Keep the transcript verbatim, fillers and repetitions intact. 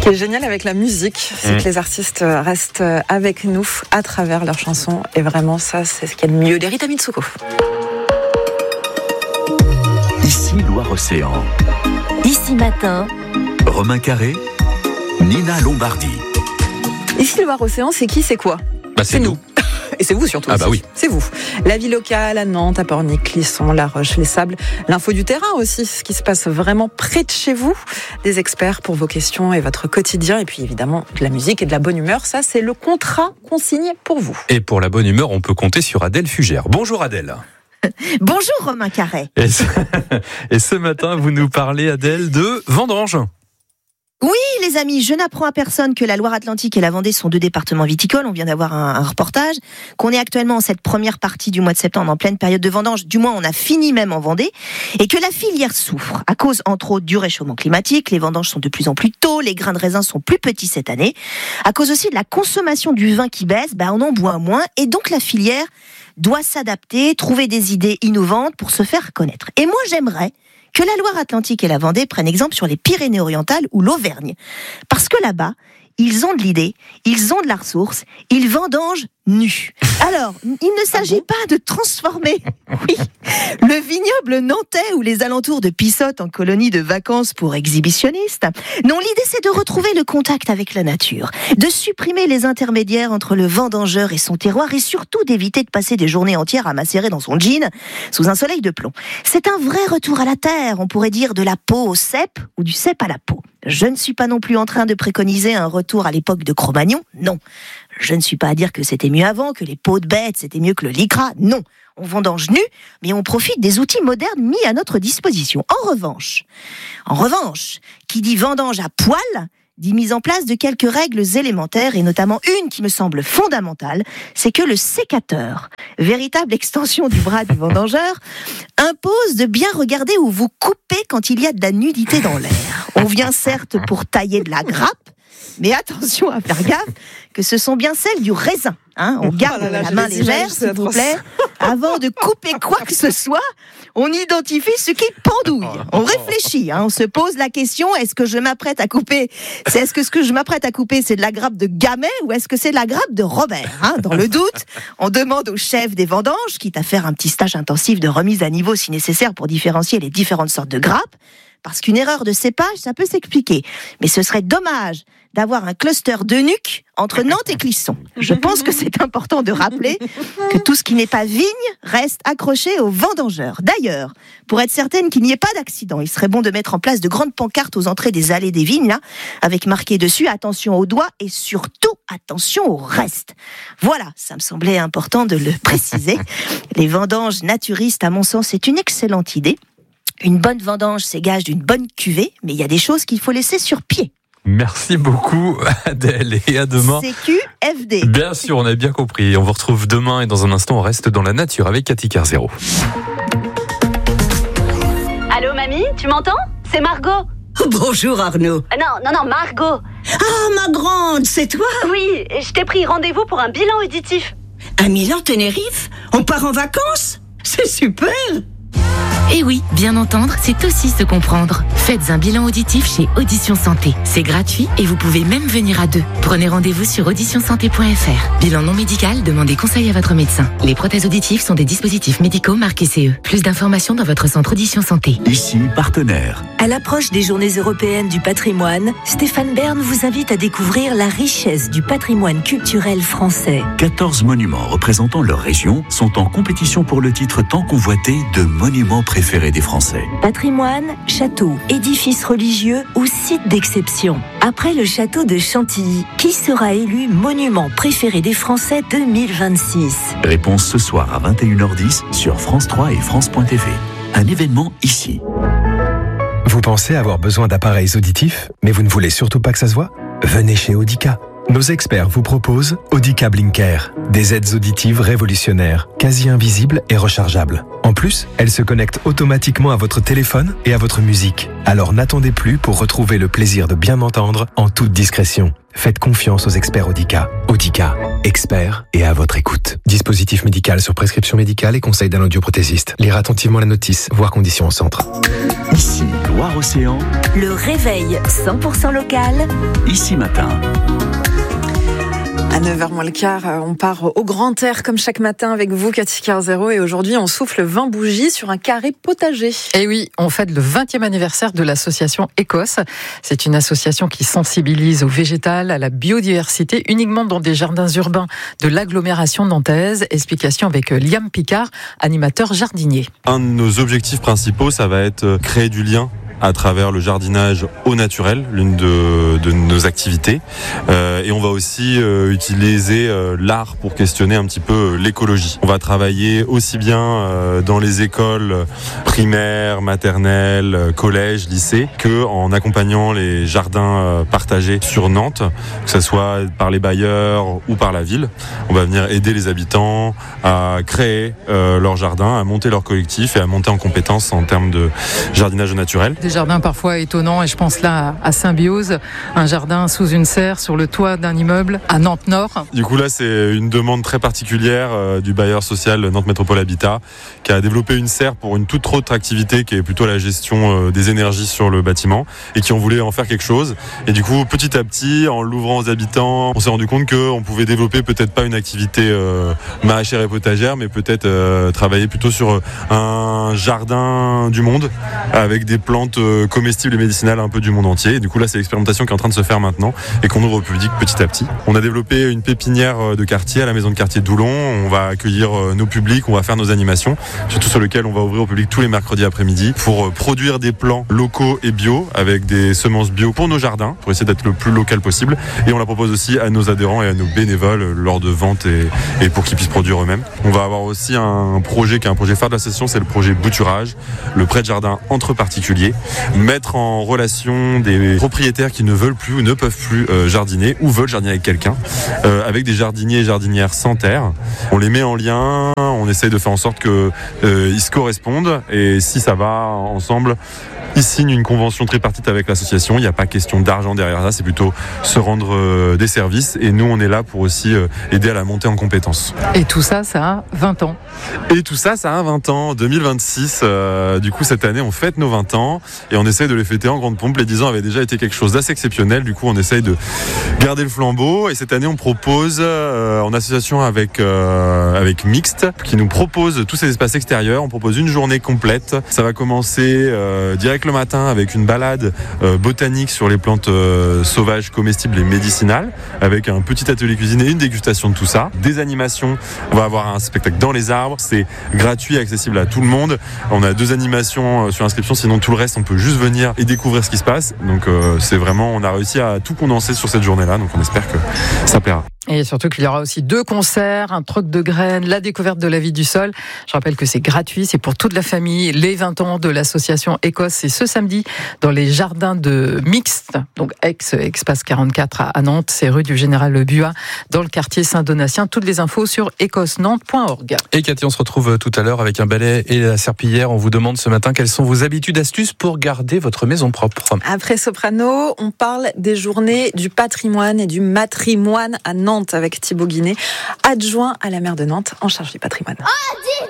qui est génial avec la musique, c'est mmh. que les artistes restent avec nous à travers leurs chansons. Et vraiment, ça, c'est ce qu'il y a de mieux. Rita Mitsouko. Ici, Loire-Océan. Ici Matin. Romain Carré, Nina Lombardi. Ici, Loire-Océan, c'est qui, c'est quoi? Bah, c'est, c'est nous. Et c'est vous surtout. Ah bah oui. C'est vous. La vie locale à Nantes, à Pornic, Clisson, La Roche, Les Sables. L'info du terrain aussi, ce qui se passe vraiment près de chez vous. Des experts pour vos questions et votre quotidien. Et puis évidemment, de la musique et de la bonne humeur. Ça, c'est le contrat qu'on signe pour vous. Et pour la bonne humeur, on peut compter sur Adèle Fugère. Bonjour Adèle. Bonjour Romain Carré. Et ce, et ce matin, vous nous parlez, Adèle, de vendanges. Oui, les amis, je n'apprends à personne que la Loire-Atlantique et la Vendée sont deux départements viticoles. On vient d'avoir un, un reportage, qu'on est actuellement en cette première partie du mois de septembre, en pleine période de vendange. Du moins, on a fini même en Vendée. Et que la filière souffre, à cause, entre autres, du réchauffement climatique. Les vendanges sont de plus en plus tôt, les grains de raisin sont plus petits cette année. À cause aussi de la consommation du vin qui baisse, ben on en boit moins. Et donc, la filière doit s'adapter, trouver des idées innovantes pour se faire connaître. Et moi, j'aimerais que la Loire-Atlantique et la Vendée prennent exemple sur les Pyrénées-Orientales ou l'Auvergne. Parce que là-bas, ils ont de l'idée, ils ont de la ressource, ils vendangent nus. Alors, il ne s'agit pas de transformer, oui, le vignoble nantais ou les alentours de Pissotte en colonie de vacances pour exhibitionnistes. Non, l'idée c'est de retrouver le contact avec la nature, de supprimer les intermédiaires entre le vendangeur et son terroir et surtout d'éviter de passer des journées entières à macérer dans son jean sous un soleil de plomb. C'est un vrai retour à la terre, on pourrait dire de la peau au cep ou du cep à la peau. Je ne suis pas non plus en train de préconiser un retour à l'époque de Cro-Magnon, non. Je ne suis pas à dire que c'était mieux avant, que les peaux de bêtes c'était mieux que le lycra, non. On vendange nu, mais on profite des outils modernes mis à notre disposition. En revanche, en revanche, qui dit vendange à poil, dit mise en place de quelques règles élémentaires, et notamment une qui me semble fondamentale, c'est que le sécateur, véritable extension du bras du vendangeur, impose de bien regarder où vous coupez quand il y a de la nudité dans l'air. On vient certes pour tailler de la grappe, mais attention à faire gaffe que ce sont bien celles du raisin. Hein, on garde oh là là, la main légère, s'il vous plaît. Avant de couper quoi que ce soit, on identifie ce qui pendouille. On réfléchit, hein, on se pose la question, est-ce que je m'apprête à couper c'est, Est-ce que ce que je m'apprête à couper, c'est de la grappe de Gamay ou est-ce que c'est de la grappe de Robert, hein? Dans le doute, on demande au chef des vendanges, quitte à faire un petit stage intensif de remise à niveau si nécessaire pour différencier les différentes sortes de grappes. Parce qu'une erreur de cépage, ça peut s'expliquer. Mais ce serait dommage d'avoir un cluster de nuques entre Nantes et Clisson. Je pense que c'est important de rappeler que tout ce qui n'est pas vigne reste accroché aux vendangeurs. D'ailleurs, pour être certaine qu'il n'y ait pas d'accident, il serait bon de mettre en place de grandes pancartes aux entrées des allées des vignes, là, avec marqué dessus « Attention aux doigts » et surtout « Attention au reste ». Voilà, ça me semblait important de le préciser. Les vendanges naturistes, à mon sens, c'est une excellente idée. Une bonne vendange, c'est gage d'une bonne cuvée, mais il y a des choses qu'il faut laisser sur pied. Merci beaucoup Adèle et à demain. C Q F D. Bien sûr, on a bien compris. On vous retrouve demain et dans un instant, on reste dans la nature avec Cathy Carzero. Allô mamie, tu m'entends? C'est Margot. Bonjour Arnaud. Euh, non, non, non, Margot. Ah, ma grande, c'est toi? Oui, je t'ai pris rendez-vous pour un bilan auditif. À Milan, Tenerife? On part en vacances? C'est super! Et oui, bien entendre, c'est aussi se comprendre. Faites un bilan auditif chez Audition Santé. C'est gratuit et vous pouvez même venir à deux. Prenez rendez-vous sur audition santé point f r. Bilan non médical, demandez conseil à votre médecin. Les prothèses auditives sont des dispositifs médicaux marqués C E. Plus d'informations dans votre centre Audition Santé. Ici, partenaire. À l'approche des Journées européennes du patrimoine, Stéphane Bern vous invite à découvrir la richesse du patrimoine culturel français. quatorze monuments représentant leur région sont en compétition pour le titre tant convoité de monuments préférés des Français. Patrimoine, château, édifices religieux ou sites d'exception. Après le château de Chantilly, qui sera élu monument préféré des Français deux mille vingt-six? Réponse ce soir à vingt et une heures dix sur France trois et France point T V. Un événement ici. Vous pensez avoir besoin d'appareils auditifs, mais vous ne voulez surtout pas que ça se voit? Venez chez Audica. Nos experts vous proposent Audica Blinker, des aides auditives révolutionnaires, quasi invisibles et rechargeables. En plus, elles se connectent automatiquement à votre téléphone et à votre musique. Alors n'attendez plus pour retrouver le plaisir de bien entendre en toute discrétion. Faites confiance aux experts Audica. Audica, experts et à votre écoute. Dispositif médical sur prescription médicale et conseil d'un audioprothésiste. Lire attentivement la notice, voir conditions au centre. Ici, Loire-Océan. Le réveil cent pour cent local. Ici Matin. À neuf heures moins le quart, on part au grand air comme chaque matin avec vous, Cathy Carzero, et aujourd'hui on souffle vingt bougies sur un carré potager. Et oui, on fête le vingtième anniversaire de l'association Écosse. C'est une association qui sensibilise au végétal, à la biodiversité, uniquement dans des jardins urbains de l'agglomération nantaise. Explication avec Liam Picard, animateur jardinier. Un de nos objectifs principaux, ça va être créer du lien à travers le jardinage au naturel, l'une de, de nos activités. Euh, et on va aussi euh, utiliser euh, l'art pour questionner un petit peu euh, l'écologie. On va travailler aussi bien euh, dans les écoles primaires, maternelles, euh, collèges, lycées, que en accompagnant les jardins euh, partagés sur Nantes, que ce soit par les bailleurs ou par la ville. On va venir aider les habitants à créer euh, leur jardin, à monter leur collectif et à monter en compétences en termes de jardinage au naturel. Des jardins parfois étonnants, et je pense là à Symbiose, un jardin sous une serre sur le toit d'un immeuble à Nantes-Nord. Du coup là c'est une demande très particulière euh, du bailleur social Nantes Métropole Habitat, qui a développé une serre pour une toute autre activité qui est plutôt la gestion euh, des énergies sur le bâtiment, et qui ont voulu en faire quelque chose. Et du coup petit à petit, en l'ouvrant aux habitants, on s'est rendu compte qu'on pouvait développer peut-être pas une activité euh, maraîchère et potagère, mais peut-être euh, travailler plutôt sur un jardin du monde avec des plantes comestibles et médicinales un peu du monde entier. Et du coup là c'est l'expérimentation qui est en train de se faire maintenant et qu'on ouvre au public petit à petit. On a développé une pépinière de quartier à la maison de quartier de Doulon. On va accueillir nos publics, on va faire nos animations, surtout sur lequel on va ouvrir au public tous les mercredis après-midi pour produire des plants locaux et bio avec des semences bio pour nos jardins, pour essayer d'être le plus local possible. Et on la propose aussi à nos adhérents et à nos bénévoles lors de ventes et, et pour qu'ils puissent produire eux-mêmes. On va avoir aussi un projet qui est un projet phare de l'association, c'est le projet Bouturage, le prêt de jardin entre particuliers. Mettre en relation des propriétaires qui ne veulent plus ou ne peuvent plus euh, jardiner ou veulent jardiner avec quelqu'un, euh, avec des jardiniers et jardinières sans terre. On les met en lien, on essaye de faire en sorte qu'ils euh, se correspondent, et si ça va ensemble, ils signent une convention tripartite avec l'association. Il n'y a pas question d'argent derrière ça, c'est plutôt se rendre euh, des services, et nous on est là pour aussi euh, aider à la montée en compétences. Et tout ça, ça a vingt ans. Et tout ça, ça a vingt ans, deux mille vingt-six. Euh, du coup, cette année, on fête nos vingt ans et on essaye de les fêter en grande pompe. Les dix ans avaient déjà été quelque chose d'assez exceptionnel. Du coup, on essaye de garder le flambeau. Et cette année, on propose, euh, en association avec euh, avec Mixte, qui nous propose tous ces espaces extérieurs. On propose une journée complète. Ça va commencer euh, direct le matin avec une balade euh, botanique sur les plantes euh, sauvages, comestibles et médicinales, avec un petit atelier cuisine et une dégustation de tout ça. Des animations. On va avoir un spectacle dans les arbres. C'est gratuit, accessible à tout le monde. On a deux animations sur inscription, sinon tout le reste on peut juste venir et découvrir ce qui se passe. Donc euh, c'est vraiment, on a réussi à tout condenser sur cette journée-là, donc on espère que ça plaira. Et surtout qu'il y aura aussi deux concerts, un troc de graines, la découverte de la vie du sol. Je rappelle que c'est gratuit, c'est pour toute la famille. Les vingt ans de l'association Écosse, c'est ce samedi dans les jardins de Mixte, donc ex-Espace quarante-quatre à Nantes, c'est rue du Général Buat, dans le quartier Saint-Donatien. Toutes les infos sur écosse nantes point org. Et Cathy, on se retrouve tout à l'heure avec un balai et la serpillière. On vous demande ce matin quelles sont vos habitudes, astuces pour garder votre maison propre. Après Soprano, on parle des journées du patrimoine et du matrimoine à Nantes avec Thibaut Guinet, adjoint à la maire de Nantes en charge du patrimoine.